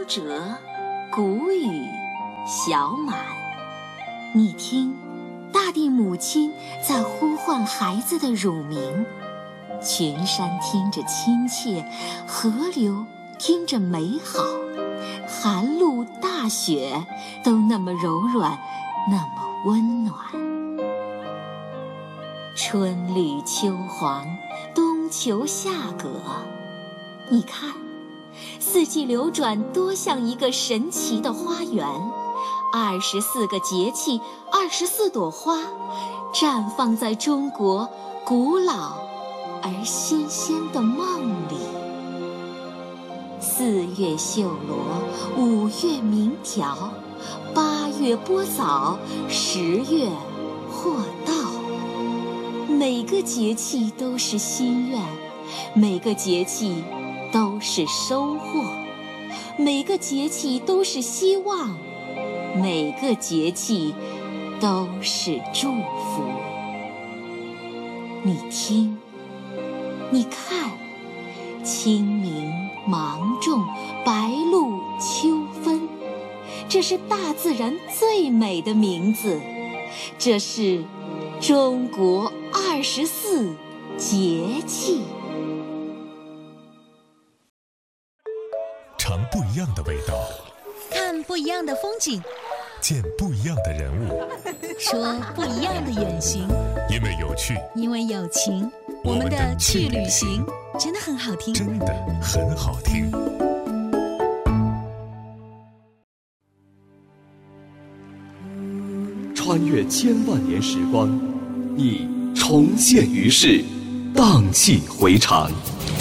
者，谷雨小满。你听，大地母亲在呼唤孩子的乳名，群山听着亲切，河流听着美好，寒露大雪都那么柔软，那么温暖。春绿秋黄，冬秋夏葛，你看，四季流转多像一个神奇的花园，24个节气，24朵花，绽放在中国古老而新鲜的梦里。4月绣罗，5月鸣条，8月播枣，10月获稻。每个节气都是心愿，每个节气都是收获，每个节气都是希望，每个节气都是祝福。你听，你看，清明、芒种、白露、秋分，这是大自然最美的名字，这是中国24节气。 尝不一样的味道， 看不一样的风景， 见不一样的人物， 说不一样的远行。 因为有趣， 因为有情，我们的去旅行真的很好听， 真的很好听。 穿越千万年时光，你重现于世，荡气回肠。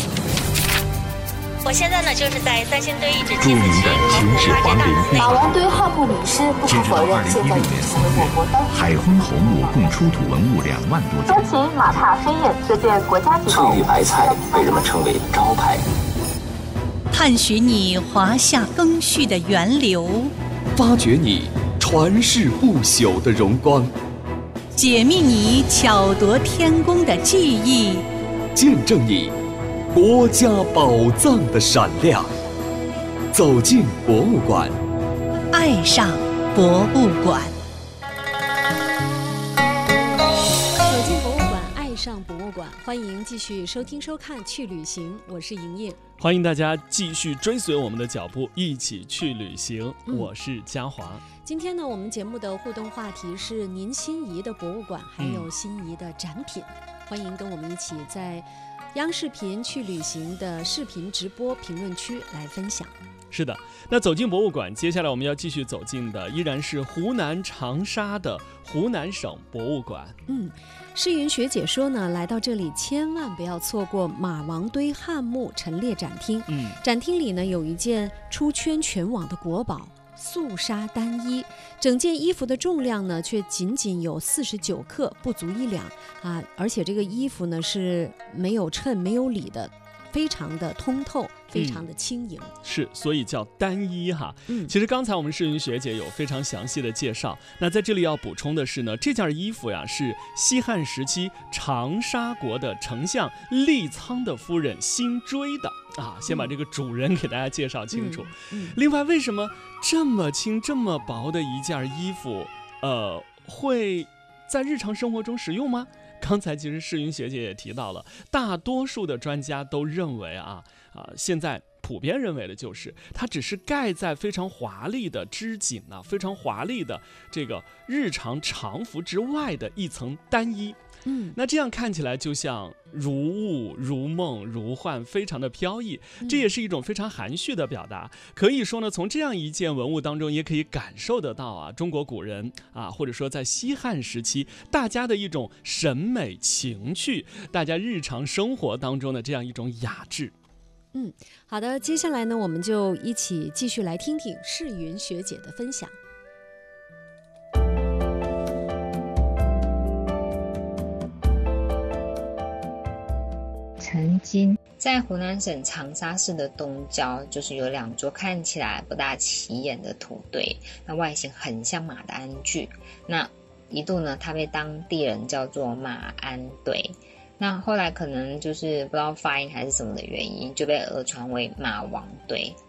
我现在呢，就是在三星堆遗址著名的秦始皇陵墓。 马王堆汉墓女尸不可否认，现在已经成为我国当海昏侯墓共出土文物2万多件。 说起马踏飞燕这件国家级翠玉白菜被人们称为招牌。 探寻你华夏更续的源流， 发掘你传世不朽的荣光， 解密你巧夺天工的技艺， 见证你国家宝藏的闪亮。走进博物馆， 爱上博物馆。 走进博物馆，爱上博物馆，欢迎继续收听收看去旅行，我是莹莹。 欢迎大家继续追随我们的脚步，一起去旅行。我是嘉华。 今天呢，我们节目的互动话题是您心仪的博物馆，还有心仪的展品。欢迎跟我们一起在央视频去旅行的视频直播评论区来分享。 是的，那走进博物馆，接下来我们要继续走进的依然是湖南长沙的湖南省博物馆。 诗云学姐说呢，来到这里千万不要错过马王堆汉墓陈列展厅。展厅里呢有一件出圈全网的国宝素纱单衣，整件衣服的重量呢却仅仅有49克，不足1两啊！而且这个衣服呢是没有衬没有里的，非常的通透，非常的轻盈。 是，所以叫单衣哈。其实刚才我们诗云学姐有非常详细的介绍。那在这里要补充的是呢，这件衣服呀是西汉时期长沙国的丞相利苍的夫人辛追的啊。先把这个主人给大家介绍清楚。另外，为什么这么轻这么薄的一件衣服，会在日常生活中使用吗？刚才其实诗云学姐也提到了，大多数的专家都认为现在普遍认为的就是它只是盖在非常华丽的织锦非常华丽的这个日常常服之外的一层单衣。那这样看起来就像如雾如梦如幻，非常的飘逸，这也是一种非常含蓄的表达。可以说呢，从这样一件文物当中也可以感受得到中国古人或者说在西汉时期大家的一种审美情趣，大家日常生活当中的这样一种雅致。 好的，接下来呢，我们就一起继续来听听世云学姐的分享。 曾经在湖南省长沙市的东郊，就是有2座看起来不大起眼的土堆，那外形很像马的鞍具。那一度呢，它被当地人叫做马鞍堆。那后来可能就是不知道发音还是什么的原因，就被讹传为马王堆。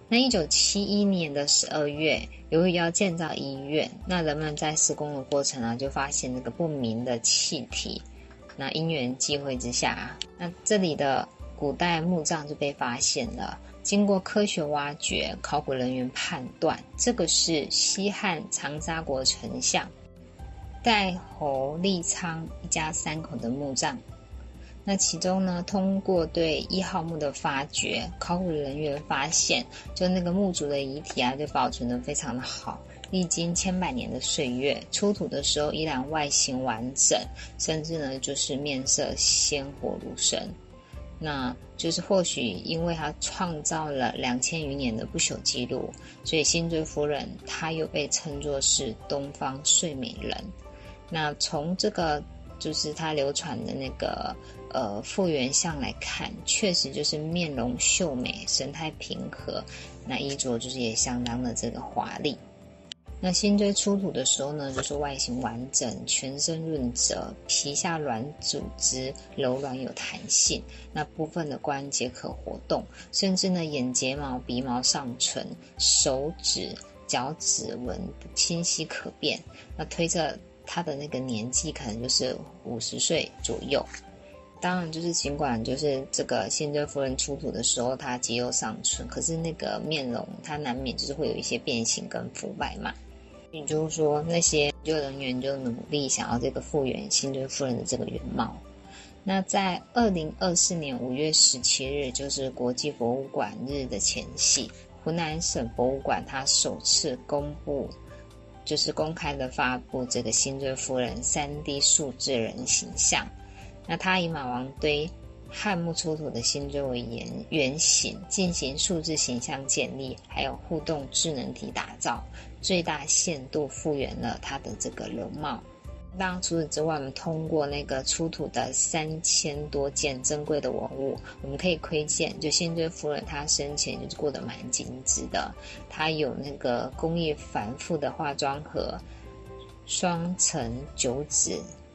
那1971年的12月，由于要建造医院，那人们在施工的过程啊，就发现这个不明的气体。那因缘际会之下，那这里的古代墓葬就被发现了。经过科学挖掘，考古人员判断，这个是西汉长沙国丞相戴侯利昌一家3口的墓葬。那其中呢，通过对1号墓的发掘，考古人员发现，就那个墓主的遗体啊，就保存得非常的好，历经千百年的岁月，出土的时候依然外形完整，甚至呢就是面色鲜活如生。那就是或许因为他创造了2000余年的不朽记录，所以辛追夫人她又被称作是东方睡美人。那从这个就是他流传的那个复原像来看，确实就是面容秀美，神态平和，那衣着就是也相当的这个华丽。那辛追出土的时候呢，就是外形完整，全身润泽，皮下软组织柔软有弹性，那部分的关节可活动，甚至呢眼睫毛、鼻毛上唇、手指、脚趾纹清晰可辨。那推测他的那个年纪可能就是50岁左右。当然就是尽管就是这个辛追夫人出土的时候她肌肉上唇，可是那个面容她难免就是会有一些变形跟腐败嘛。也就是说那些研究人员就努力想要这个复原辛追夫人的这个原貌。那在2024年5月17日，就是国际博物馆日的前夕，湖南省博物馆它首次就是公开的发布这个辛追夫人 3D 数字人形象。那它以马王堆汉墓出土的辛追为原型，进行数字形象建立，还有互动智能体打造，最大限度复原了它的这个容貌。当然除此之外，我们通过那个出土的3000多件珍贵的文物，我们可以窥见就辛追夫人她生前就是过得蛮精致的。她有那个工艺繁复的化妆盒、双层9指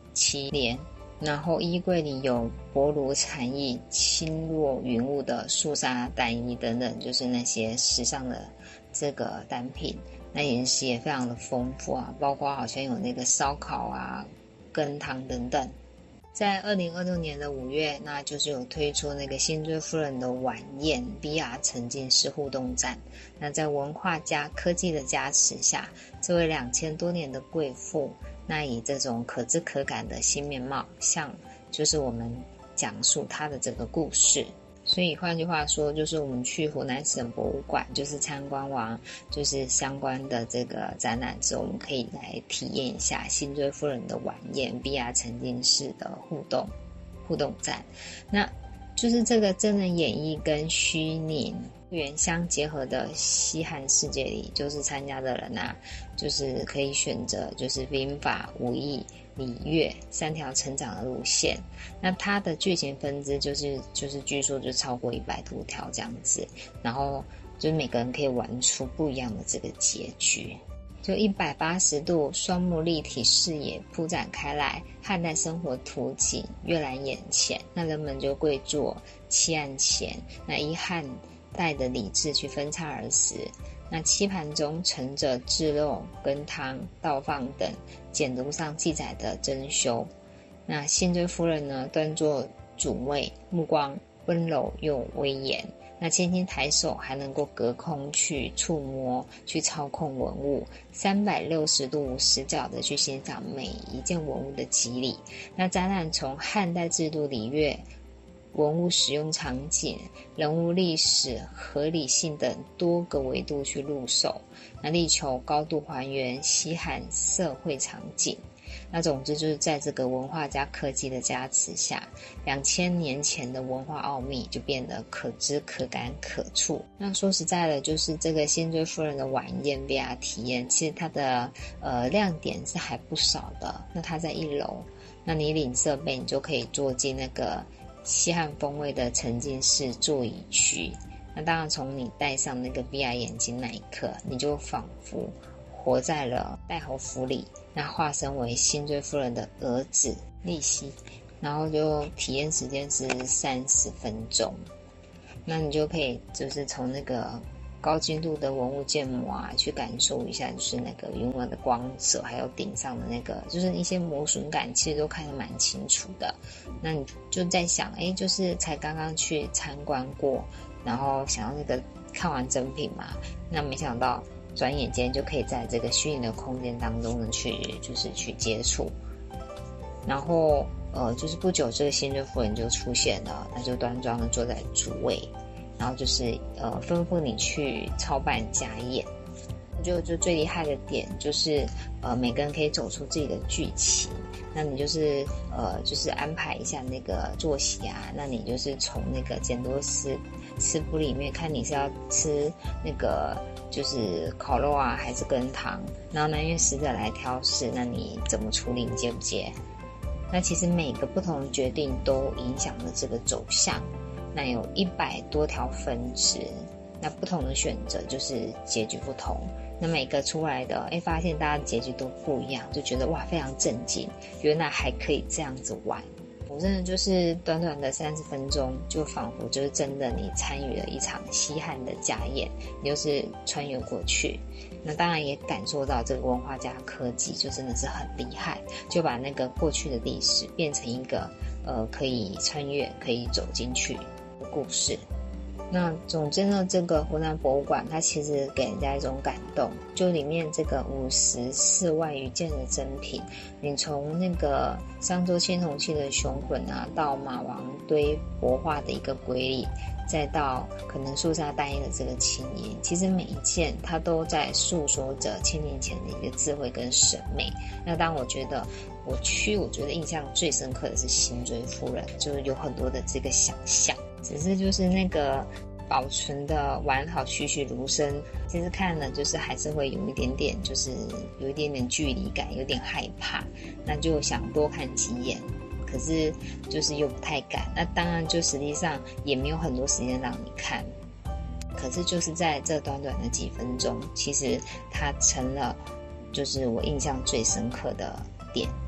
7帘，然后衣柜里有薄如蝉翼、轻若云雾的素纱单衣等等，就是那些时尚的这个单品。那饮食也非常的丰富啊，包括好像有那个烧烤啊、羹汤等等。在2026年的5月，那就是有推出那个辛追夫人的晚宴 VR 沉浸式互动展。那在文化加科技的加持下，这位2000多年的贵妇，那以这种可知可感的新面貌，向就是我们讲述她的这个故事。所以换句话说，就是我们去湖南省博物馆，就是参观完就是相关的这个展览之后，我们可以来体验一下辛追夫人的晚宴 VR 沉浸式的互动展。那就是这个真人演绎跟虚拟原相结合的西汉世界里，就是参加的人啊，就是可以选择就是兵法、武艺、礼乐3条成长的路线。那它的剧情分支就是据说就超过100多条这样子，然后就是每个人可以玩出不一样的这个结局。就180度双目立体视野铺展开来，汉代生活图景跃然眼前。那人们就跪坐漆案前，那依汉代的礼制去分叉而食。那漆盘中盛着炙肉、羹汤、倒放等简牍上记载的珍馐。那辛追夫人呢，端坐主位，目光温柔又威严。那轻轻抬手还能够隔空去触摸、去操控文物，360度50角的去欣赏每一件文物的肌理。那展览从汉代制度、礼乐、文物使用场景、人物历史、合理性等多个维度去入手，那力求高度还原西汉社会场景。那总之就是在这个文化加科技的加持下，2000年前的文化奥秘就变得可知可感可触。那说实在的，就是这个辛追夫人的晚宴 VR 体验，其实它的亮点是还不少的。那它在1楼，那你领设备，你就可以坐进那个西汉风味的沉浸式座椅区。那当然从你戴上那个 VR 眼镜那一刻，你就仿佛活在了戴侯府里，那化身为辛追夫人的儿子立熙，然后就体验时间是30分钟。那你就可以就是从那个高精度的文物建模啊，去感受一下就是那个云纹的光泽，还有顶上的那个就是一些磨损感，其实都看得蛮清楚的。那你就在想，就是才刚刚去参观过，然后想要那个看完真品嘛，那没想到转眼间就可以在这个虚拟的空间当中呢去接触，然后就是不久这个新任夫人就出现了，那就端庄的坐在主位，然后就是吩咐你去操办家宴。就最厉害的点就是每个人可以走出自己的剧情，那你就是安排一下那个坐席啊，那你就是从那个简多斯吃谱里面看你是要吃那个就是烤肉啊还是羹汤，然后南越使者来挑事，那你怎么处理，你接不接？那其实每个不同的决定都影响了这个走向，那有100多条分支，那不同的选择就是结局不同，那每个出来的发现大家的结局都不一样，就觉得哇非常震惊，原来还可以这样子玩。我真的就是短短的30分钟，就仿佛就是真的你参与了一场西汉的家宴，你就是穿越过去，那当然也感受到这个文化加科技就真的是很厉害，就把那个过去的历史变成一个可以穿越可以走进去的故事。那总之呢，这个湖南博物馆它其实给人家一种感动，就里面这个54万余件的珍品，你从那个商周青铜器的雄浑啊，到马王堆帛画的一个瑰丽，再到可能肃杀单一的这个青银，其实每一件它都在诉说着千年前的一个智慧跟审美。那当我觉得我觉得印象最深刻的是辛追夫人，就是有很多的这个想象，只是就是那个保存的完好栩栩如生，其实看了就是还是会有一点点就是有一点点距离感，有点害怕，那就想多看几眼，可是就是又不太敢，那当然就实际上也没有很多时间让你看，可是就是在这短短的几分钟，其实它成了就是我印象最深刻的点。